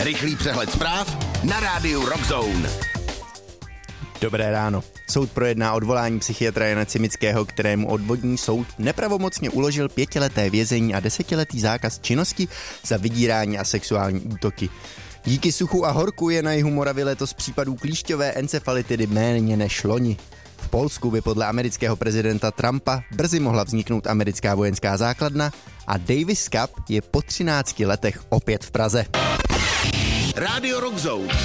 Rychlý přehled zpráv na rádiu Rockzone. Dobré ráno. Soud projedná odvolání psychiatra Jana Cimického, kterému odvodní soud nepravomocně uložil 5leté vězení a 10letý zákaz činnosti za vydírání a sexuální útoky. Díky suchu a horku je na jihu Moravy letos případů klíšťové encefalitidy méně než loni. V Polsku by podle amerického prezidenta Trumpa brzy mohla vzniknout americká vojenská základna a Davis Cup je po 13 letech opět v Praze. Rádio Rockzone.